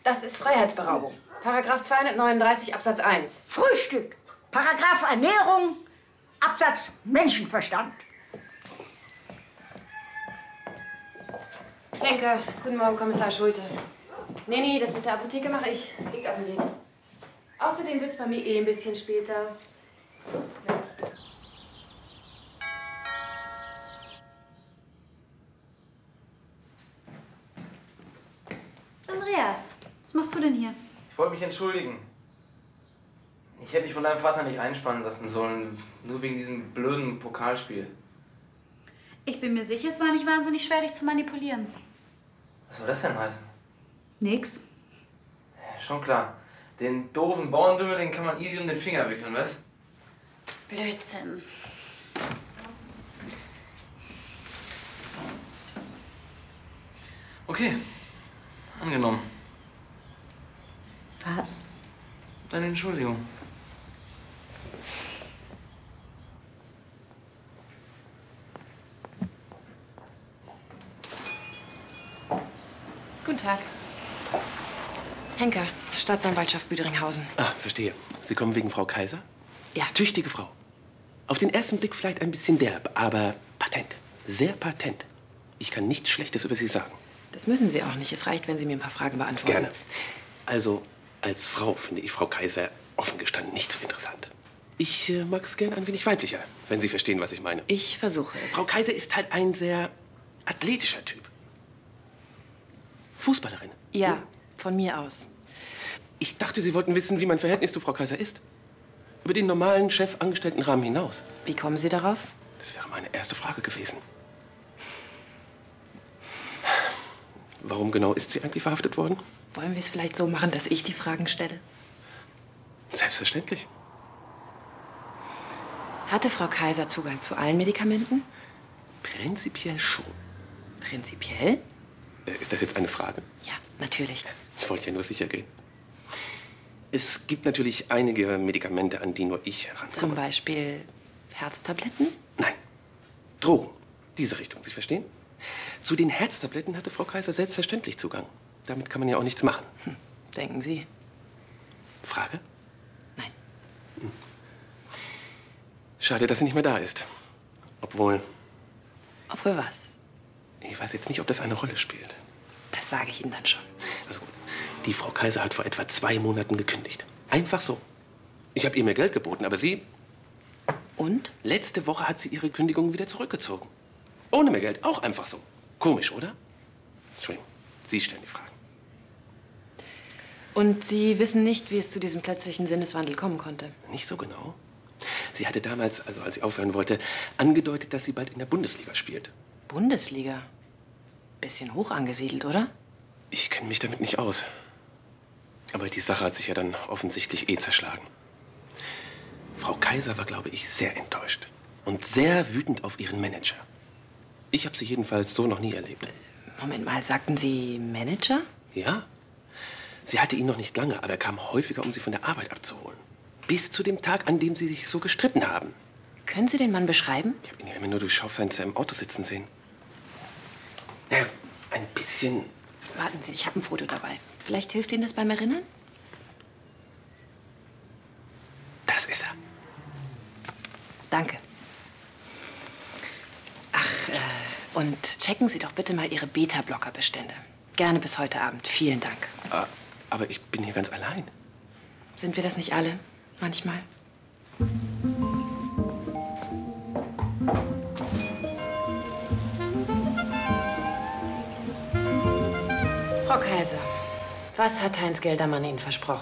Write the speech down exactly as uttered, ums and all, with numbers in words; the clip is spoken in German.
Das ist Freiheitsberaubung. Paragraph zweihundertneununddreißig Absatz eins. Frühstück. Paragraph Ernährung. Absatz Menschenverstand. Henker, guten Morgen, Kommissar Schulte. Nee, nee, das mit der Apotheke mache ich. Liegt auf dem Weg. Außerdem wird's bei mir eh ein bisschen später. Andreas, was machst du denn hier? Ich wollte mich entschuldigen. Ich hätte mich von deinem Vater nicht einspannen lassen sollen, nur wegen diesem blöden Pokalspiel. Ich bin mir sicher, es war nicht wahnsinnig schwer, dich zu manipulieren. Was soll das denn heißen? Nix. Ja, schon klar. Den doofen Bauerndümmel, den kann man easy um den Finger wickeln, was? Blödsinn. Okay. Angenommen. Was? Deine Entschuldigung. Guten Tag. Henker, Staatsanwaltschaft Büderinghausen. Ah, verstehe. Sie kommen wegen Frau Kaiser? Ja. Tüchtige Frau. Auf den ersten Blick vielleicht ein bisschen derb, aber patent. Sehr patent. Ich kann nichts Schlechtes über Sie sagen. Das müssen Sie auch nicht. Es reicht, wenn Sie mir ein paar Fragen beantworten. Gerne. Also, als Frau finde ich Frau Kaiser offen gestanden nicht so interessant. Ich äh, mag es gern ein wenig weiblicher, wenn Sie verstehen, was ich meine. Ich versuche es. Frau Kaiser ist halt ein sehr athletischer Typ. Fußballerin. Ja, von mir aus. Ich dachte, Sie wollten wissen, wie mein Verhältnis zu Frau Kaiser ist. Über den normalen Chefangestelltenrahmen hinaus. Wie kommen Sie darauf? Das wäre meine erste Frage gewesen. Warum genau ist sie eigentlich verhaftet worden? Wollen wir es vielleicht so machen, dass ich die Fragen stelle? Selbstverständlich. Hatte Frau Kaiser Zugang zu allen Medikamenten? Prinzipiell schon. Prinzipiell? Äh, Ist das jetzt eine Frage? Ja, natürlich. Ich wollte ja nur sicher gehen. Es gibt natürlich einige Medikamente, an die nur ich herankomme. Zum Beispiel Herztabletten? Nein. Drogen. Diese Richtung, Sie verstehen? Zu den Herztabletten hatte Frau Kaiser selbstverständlich Zugang. Damit kann man ja auch nichts machen. Hm, denken Sie? Frage? Nein. Hm. Schade, dass sie nicht mehr da ist. Obwohl, Obwohl was? ich weiß jetzt nicht, ob das eine Rolle spielt. Das sage ich Ihnen dann schon. Also gut, die Frau Kaiser hat vor etwa zwei Monaten gekündigt. Einfach so. Ich habe ihr mehr Geld geboten, aber sie... Und? Letzte Woche hat sie ihre Kündigung wieder zurückgezogen. Ohne mehr Geld, auch einfach so. Komisch, oder? Entschuldigung, Sie stellen die Fragen. Und Sie wissen nicht, wie es zu diesem plötzlichen Sinneswandel kommen konnte? Nicht so genau. Sie hatte damals, also als sie aufhören wollte, angedeutet, dass sie bald in der Bundesliga spielt. Bundesliga? Bisschen hoch angesiedelt, oder? Ich kenne mich damit nicht aus. Aber die Sache hat sich ja dann offensichtlich eh zerschlagen. Frau Kaiser war, glaube ich, sehr enttäuscht. Und sehr wütend auf ihren Manager. Ich habe sie jedenfalls so noch nie erlebt. Moment mal, sagten Sie Manager? Ja. Sie hatte ihn noch nicht lange, aber er kam häufiger, um sie von der Arbeit abzuholen. Bis zu dem Tag, an dem sie sich so gestritten haben. Können Sie den Mann beschreiben? Ich habe ihn ja immer nur durch Schaufenster im Auto sitzen sehen. Ja, ein bisschen... Warten Sie, ich habe ein Foto dabei. Vielleicht hilft Ihnen das beim Erinnern? Das ist er. Danke. Ach, äh, und checken Sie doch bitte mal Ihre Beta-Blocker-Bestände. Gerne bis heute Abend. Vielen Dank. Ah, aber ich bin hier ganz allein. Sind wir das nicht alle? Manchmal? Frau Kaiser, was hat Heinz Geldermann Ihnen versprochen?